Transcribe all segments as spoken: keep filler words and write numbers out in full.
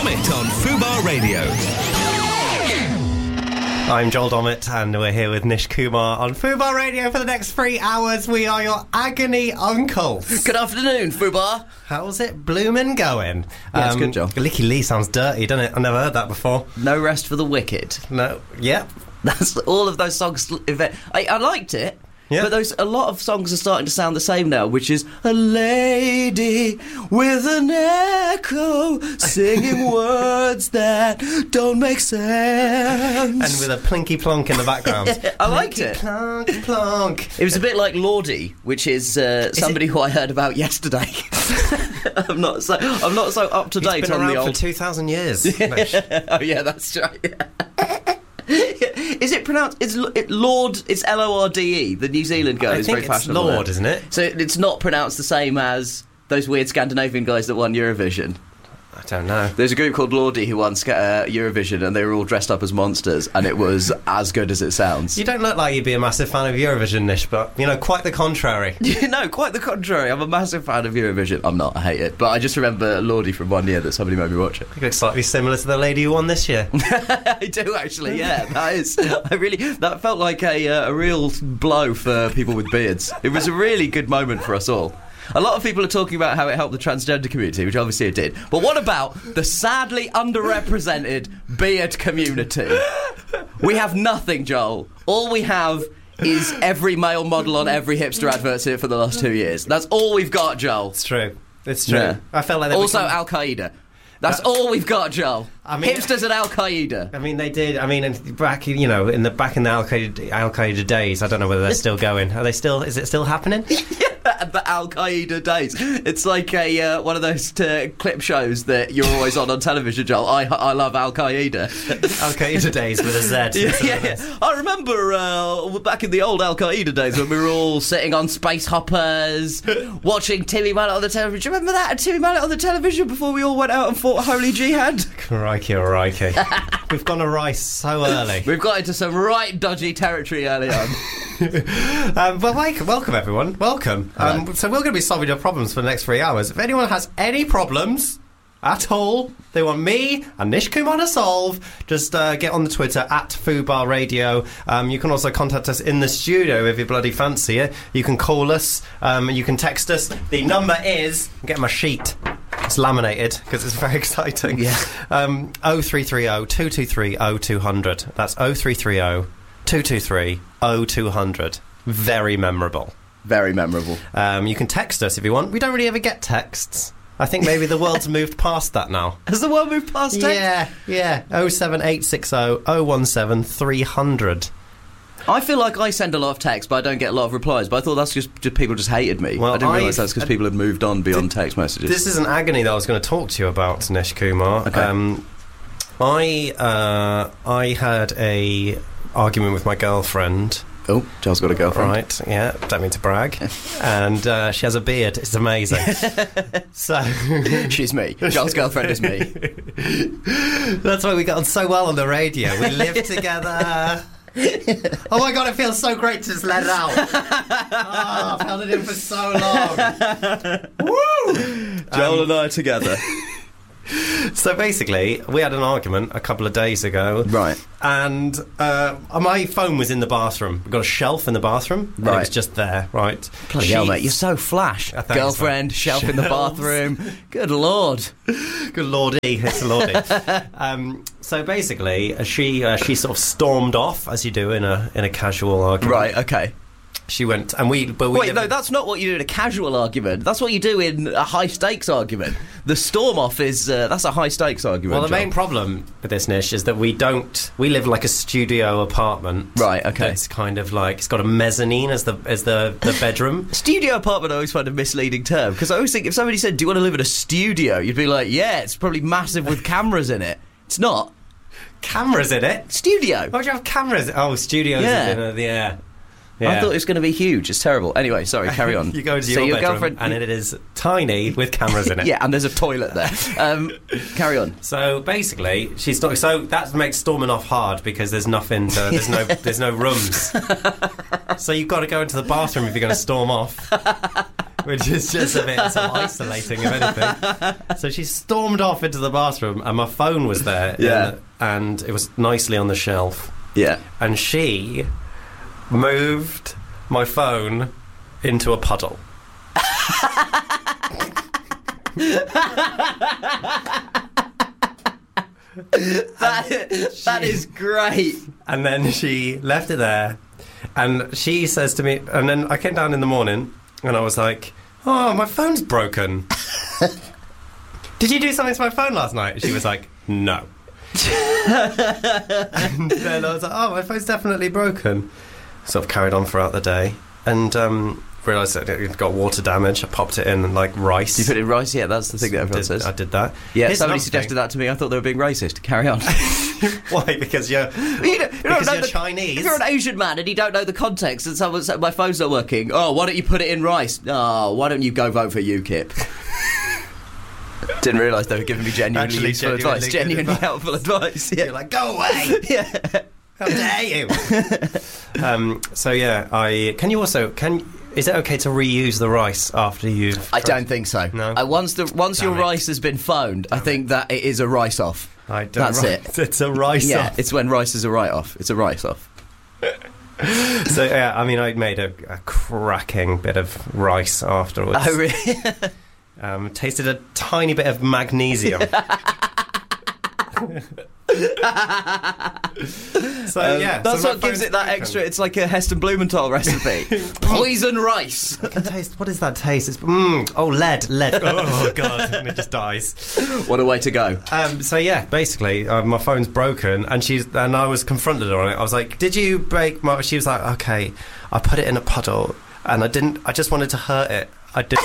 Dommett on Fubar Radio. I'm Joel Dommett, and we're here with Nish Kumar on Fubar Radio for the next three hours. We are your agony uncles. Good afternoon, Fubar. How's it bloomin' going? Yeah, it's good, Joel. Licky Lee sounds dirty, doesn't it? I've never heard that before. No Rest for the Wicked. No, yep. That's all of those songs. I, I liked it. Yeah. But those a lot of songs are starting to sound the same now, which is a lady with an echo singing words that don't make sense. And with a plinky plonk in the background. I liked Plinky it. Plonk, plonk. It was a bit like Lordi, which is, uh, is somebody it? who I heard about yesterday. I'm not so I'm not so up to date He's been on around the old. for two thousand years. Oh yeah, that's right. Is it pronounced? It's it, Lord. It's L O R D E. The New Zealand guy I is think very it's fashionable. Lord, there. isn't it? So it's not pronounced the same as those weird Scandinavian guys that won Eurovision. I don't know. There's a group called Lordi who won uh, Eurovision, and they were all dressed up as monsters, and it was as good as it sounds. You don't look like you'd be a massive fan of Eurovision, Nish, but, you know, quite the contrary. No, quite the contrary. I'm a massive fan of Eurovision. I'm not. I hate it. But I just remember Lordi from one year that somebody made me watch it. You look slightly similar to the lady who won this year. I do, actually, yeah. That is... I really... That felt like a, uh, a real blow for people with beards. It was a really good moment for us all. A lot of people are talking about how it helped the transgender community, which obviously it did. But what about the sadly underrepresented beard community? We have nothing, Joel. All we have is every male model on every hipster advert here for the last two years. That's all we've got, Joel. It's true. It's true. Yeah. I felt like they Also, become... Al Qaeda. That's all we've got, Joel. I mean, hipsters and Al Qaeda. I mean, they did. I mean, in- back you know, in the back in the Al Qaeda Al Qaeda days. I don't know whether they're still going. Are they still? Is it still happening? The Al Qaeda days. It's like a uh, one of those uh, clip shows that you're always on on television, Joel. I I love Al Qaeda. Al Qaeda days with a Z. Yeah, yeah, yeah. I remember uh, back in the old Al Qaeda days when we were all sitting on space hoppers, watching Timmy Mallet on the television. Remember that? Timmy Mallet on the television before we all went out and fought Holy Jihad. Crikey, crikey. We've gone awry so early. We've got into some right dodgy territory early on. um, well, welcome, welcome everyone. Welcome. Um, so we're going to be solving your problems for the next three hours. If anyone has any problems at all they want me and Nish Kumar to solve, just uh, get on the Twitter at Fubar Radio. Um, you can also contact us in the studio if you bloody fancy it. You can call us. Um, you can text us. The number is... I'm getting my sheet. It's laminated because it's very exciting. Yeah. Um, oh three three oh, two two three, oh two hundred. That's oh three three oh, two two three, oh two hundred. Very memorable. Very memorable. Um, you can text us if you want. We don't really ever get texts. I think maybe the world's moved past that now. Has the world moved past text? Yeah, yeah. oh seven eight six oh, oh one seven, three hundred. I feel like I send a lot of texts, but I don't get a lot of replies. But I thought that's just, just people just hated me. Well, I didn't realise I've- that's because people had moved on beyond Th- text messages. This is an agony that I was going to talk to you about, Nish Kumar. Okay. Um, I uh, I had a argument with my girlfriend. Oh, Joel's got a girlfriend. Right, yeah, don't mean to brag. And uh, she has a beard, it's amazing. So She's me. Joel's girlfriend is me. that's why we got on so well on the radio. We live together. Oh my god, it feels so great to just let it out. Oh, I've held it in for so long. Woo! Joel Um, and I are together. So basically, we had an argument a couple of days ago. Right. And uh, my phone was in the bathroom. We've got a shelf in the bathroom. And it Right. was just there, right? Bloody hell, She- mate, you're so flash. Uh, thanks, Girlfriend, mate. shelf in the Shelves. bathroom. Good lord. Good lordy, it's a lordy. um, so basically, uh, she uh, she sort of stormed off, as you do in a in a casual argument. Right, okay. She went, and we... But we Wait, live- no, that's not what you do in a casual argument. That's what you do in a high-stakes argument. The storm-off is... Uh, that's a high-stakes argument, Well, the Joel. main problem with this, Nish, is that we don't... We live like a studio apartment. Right, okay. It's kind of like... It's got a mezzanine as the as the, the bedroom. Studio apartment I always find a misleading term, because I always think if somebody said, do you want to live in a studio? You'd be like, yeah, it's probably massive with cameras in it. It's not. Cameras in it? Studio. Why do you have cameras? Oh, studios Yeah. in the air. I thought it was going to be huge. It's terrible. Anyway, sorry, carry on. You go to so your, your bedroom girlfriend, and it is tiny with cameras in it. yeah, and there's a toilet there. Um, carry on. So basically, she's not. So that makes storming off hard because there's nothing. To, there's no. There's no rooms. So you've got to go into the bathroom if you're going to storm off. which is just a bit sort of isolating, if anything. So she stormed off into the bathroom, and my phone was there, Yeah. in, and it was nicely on the shelf. Yeah. And she moved my phone into a puddle. that, that is great. And then she left it there, and she says to me, and then I came down in the morning, and I was like, oh, my phone's broken. Did you do something to my phone last night? And she was like, no. And then I was like, oh, my phone's definitely broken. Sort of carried on throughout the day, and um, realised that it got water damage. I popped it in like rice. You put it in rice? Yeah, that's the thing that everyone did, says. I did that. Yeah, Here's somebody another suggested thing. that to me. I thought they were being racist. Carry on. Why? Because you're, You don't, you don't because know you're the- Chinese. If you're an Asian man and you don't know the context and someone said, my phone's not working, oh, why don't you put it in rice? Oh, why don't you go vote for UKIP? Didn't realise they were giving me genuinely Actually, useful genuinely advice. good Genuinely advice. helpful advice. Yeah. You're like, go away. Yeah. How dare you? um, so yeah, I can you also can is it okay to reuse the rice after you've? I don't think so. No? Uh, once the once Damn your it. rice has been phoned, I think that it is a rice off. I don't That's it. it. It's a rice Yeah, off. it's when rice is a write off. It's a rice off. So yeah, I mean, I made a, a cracking bit of rice afterwards. Oh really? Um, tasted a tiny bit of magnesium. So Um, yeah, that's so my what gives phone's it that broken. extra. It's like a Heston Blumenthal recipe. Poison rice. I can taste. What is that taste? It's mm, oh lead, lead. Oh god, and it just dies. What a way to go. Um, so yeah, basically, uh, my phone's broken, and she's and I was confronted on it. I was like, "Did you break my?" She was like, "Okay, I put it in a puddle, and I didn't. I just wanted to hurt it. I did."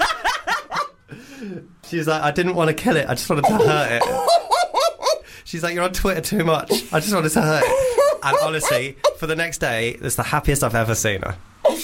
She was like, "I didn't want to kill it. I just wanted to hurt it." She's like, "You're on Twitter too much. I just wanted to hurt it." And honestly, for the next day, it's the happiest I've ever seen her.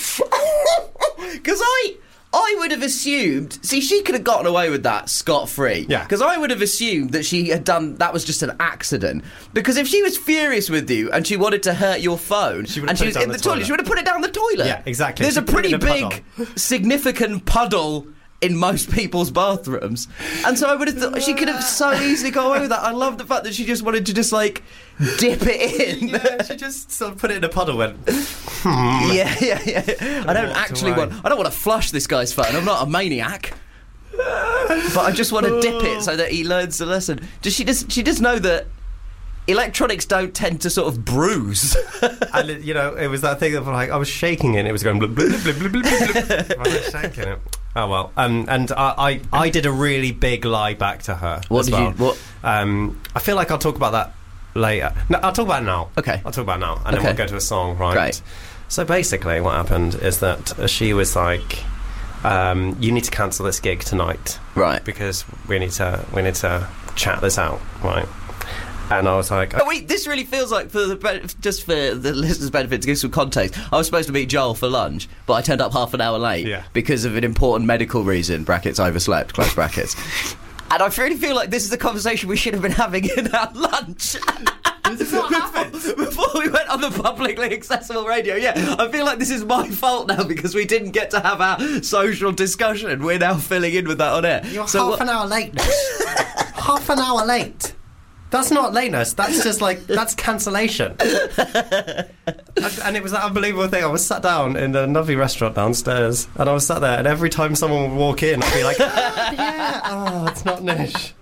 Because I, I would have assumed. See, she could have gotten away with that scot free. Yeah. Because I would have assumed that she had done that was just an accident. Because if she was furious with you and she wanted to hurt your phone, She would have and she put was it down in the, the toilet, toilet. she would have put it down the toilet. Yeah, exactly. There's She a put it pretty in a big, significant puddle in most people's bathrooms, and so I would have thought she could have so easily got away with that. I love the fact that she just wanted to just like dip it in. Yeah, she just sort of put it in a puddle. Went. Yeah, yeah, yeah. I don't walked actually away. want. I don't want to flush this guy's phone. I'm not a maniac. But I just want to dip it so that he learns the lesson. Does she just? She does know that electronics don't tend to sort of bruise. And it, you know, it was that thing of like I was shaking it, and it was going blub, blub, blub, blub, blub, blub. I was shaking it. Oh well, um, and I, I, I did a really big lie back to her. What as did well. you- what- Um, I feel like I'll talk about that later. No, I'll talk about it now. Okay. I'll talk about it now, and then Okay. we'll go to a song, right? Great. So basically, what happened is that uh, she was like, um, "You need to cancel this gig tonight, Right. because we need to we need to chat this out, right?" And I was like, Oh, wait, this really feels like, for the be- just for the listeners' benefit, to give some context, I was supposed to meet Joel for lunch, but I turned up half an hour late Yeah. because of an important medical reason, brackets overslept, close brackets. And I really feel like this is the conversation we should have been having in our lunch. before, before we went on the publicly accessible radio. Yeah, I feel like this is my fault now because we didn't get to have our social discussion. We're now filling in with that on air. "You're So half what- an hour late. Half an hour late. That's not lateness. That's just like that's cancellation." and, and it was that unbelievable thing. I was sat down in a lovely restaurant downstairs, and I was sat there, and every time someone would walk in, I'd be like, "Yeah, oh, it's not Nish.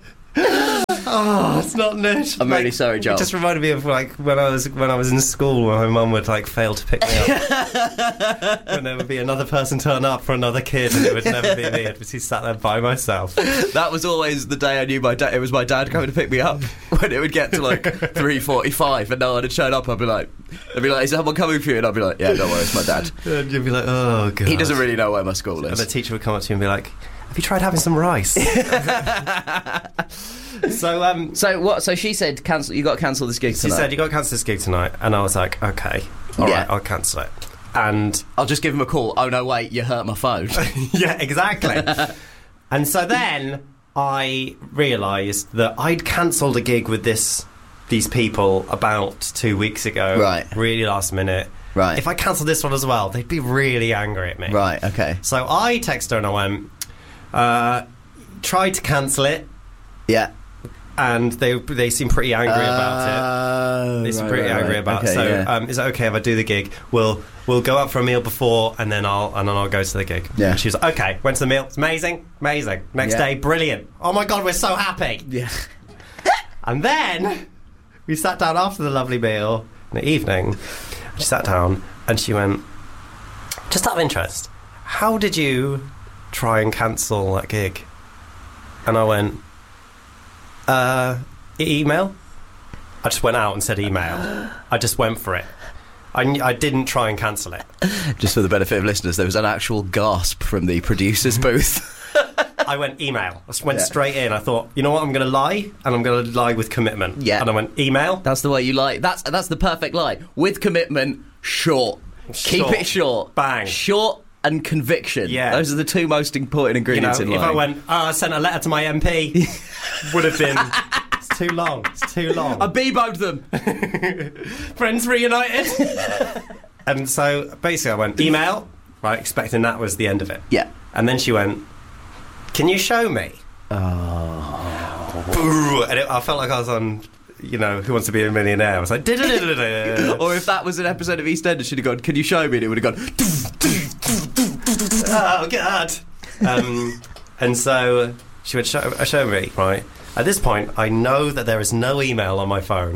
Oh, it's not Nish." I'm really sorry, Joel. It just reminded me of like when I was when I was in school, when my mum would like fail to pick me up, and there would be another person turn up for another kid, and it would never be me. I'd be sat there by myself. That was always the day I knew my dad. It was my dad coming to pick me up when it would get to like three forty-five, and no one had shown up. I'd be like, "I'd be like, is someone coming for you?" And I'd be like, "Yeah, don't worry, it's my dad." And you'd be like, "Oh god." He doesn't really know where my school And the is. teacher would come up to you and be like, "Have you tried having some rice?" so um, So what? So she said, "Cancel. You got to cancel this gig she tonight." said, "You got to cancel this gig tonight," and I was like, "Okay, all right, Yeah. I'll cancel it." And "I'll just give him a call." "Oh no, wait, you hurt my phone." yeah, exactly. And so then I realised that I'd cancelled a gig with this these people about two weeks ago, Right. Really last minute. Right. If I cancel this one as well, they'd be really angry at me. Right, okay. So I texted her and I went, uh, tried to cancel it, Yeah. and they they seem pretty angry Uh, about it. They seem right, pretty right, angry right. about Okay, it. So yeah. um, is it okay if I do the gig? We'll we'll go out for a meal before, and then I'll and then I'll go to the gig. Yeah. And she was like, okay. Went to the meal. It's amazing, amazing. Next Yeah. day, brilliant. Oh my god, we're so happy. Yeah. And then we sat down after the lovely meal in the evening. She sat down and she went, just out of interest, how did you try and cancel that gig? And I went, uh, e- email? I just went out and said email. I just went for it. I, kn- I didn't try and cancel it. Just for the benefit of listeners, there was an actual gasp from the producer's booth. I went email. I just went Yeah. straight in. I thought, you know what, I'm going to lie, and I'm going to lie with commitment. Yeah. And I went, email? That's the way you lie. That's that's the perfect lie. With commitment, short. Keep Short. it short. Bang. Short and conviction. Yeah. Those are the two most important You know, ingredients in if lying. I went, oh, I sent a letter to my M P, would have been, it's too long, it's too long. I Bebo'd them. Friends reunited. And so basically I went, email, right, expecting that was the end of it. Yeah. And then she went, can you show me? Oh. And it, I felt like I was on, you know, Who Wants to Be a Millionaire. I was like, da-da-da-da-da. Or if that was an episode of EastEnders, she'd have gone, can you show me? And it would have gone, Oh, God. Um, and so she would show, uh, show me, right? At this point, I know that there is no email on my phone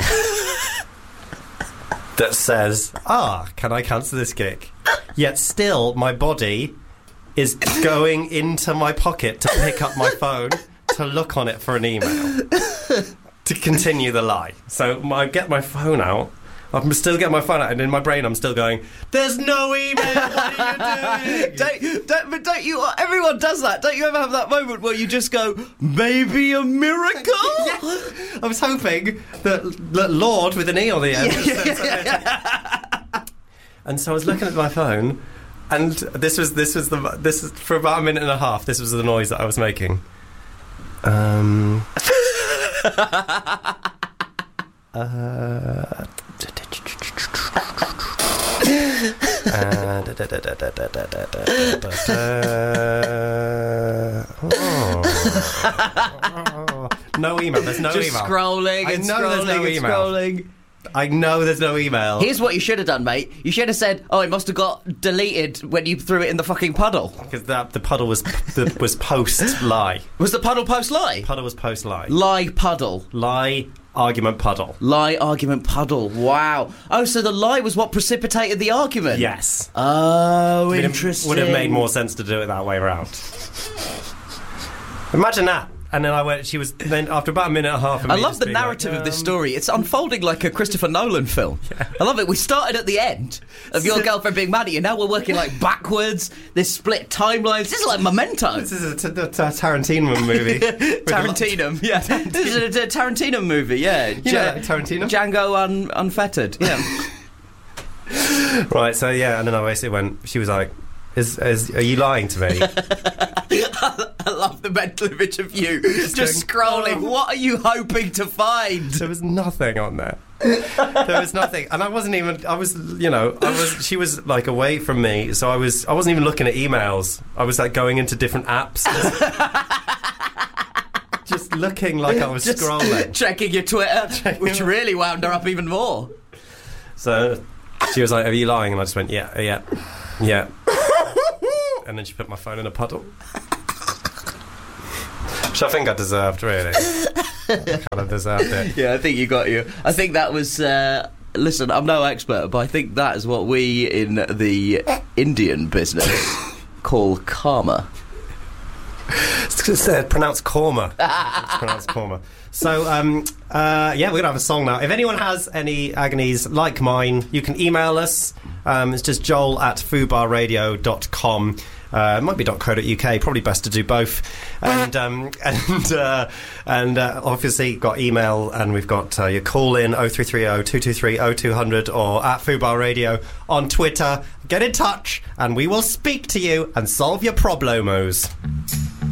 that says, ah, can I cancel this gig? Yet still, my body is going into my pocket to pick up my phone to look on it for an email to continue the lie. So I get my phone out. I'm still getting my phone out, and in my brain, I'm still going, there's no email. What are you doing? don't, don't, but don't you, everyone does that. Don't you ever have that moment where you just go, maybe a miracle? I was hoping that, that Lord with an E on the end. And so I was looking at my phone, and this was this was the this is for about a minute and a half. This was the noise that I was making. Um. uh, Uh, da, da, da, da, da, da, da, da, da, da. Oh. No email. There's no just email. scrolling I and know scrolling there's no and email. scrolling. I know there's no email. Here's what you should have done, mate. You should have said, oh, it must have got deleted when you threw it in the fucking puddle. Because that the puddle was the, was post lie. Was the puddle post lie? Puddle was post lie. Lie puddle. Lie argument puddle. Lie argument puddle. Wow. Oh, so the lie was what precipitated the argument? Yes. Oh, Would have- interesting. Would have made more sense to do it that way around. Imagine that. And then I went. She was then after about a minute and a half. Of I me love just the being narrative like, of this um, story. It's unfolding like a Christopher Nolan film. Yeah. I love it. We started at the end of your girlfriend being mad at you. Now we're working like backwards. This split timelines. This is like Memento. This is a, t- t- Tarantino movie. With Tarantino. Yeah. This is a, a Tarantino movie. Yeah. You know that, Tarantino? Django un- Unfettered. Yeah. Right. So yeah, and then I basically went. She was like, "Is, is are you lying to me?" I love the mental image of you just, Just scrolling. going, What are you hoping to find? There was nothing on there. There was nothing, and I wasn't even. I was, you know, I was. She was like away from me, so I was. I wasn't even looking at emails. I was like going into different apps, just, just looking like I was Just scrolling. Checking your Twitter, which really wound her up even more. So she was like, "Are you lying?" And I just went, "Yeah, yeah, yeah." And then she put my phone in a puddle. Which I think I deserved, really. Kind of deserved it. Yeah, I think you got you. I think that was. Uh, listen, I'm no expert, but I think that is what we in the Indian business call karma. It's, it's uh, pronounced korma. It's pronounced korma. So, um, uh, yeah, we're going to have a song now. If anyone has any agonies like mine, you can email us. Um, it's just joel at fubarradio dot com. Uh, it might be .co.uk, probably best to do both. And um, and uh, and uh, obviously got email, and we've got uh, your call in oh three three oh, two two three, oh two hundred or at Fubar Radio on Twitter. Get in touch and we will speak to you and solve your problemos.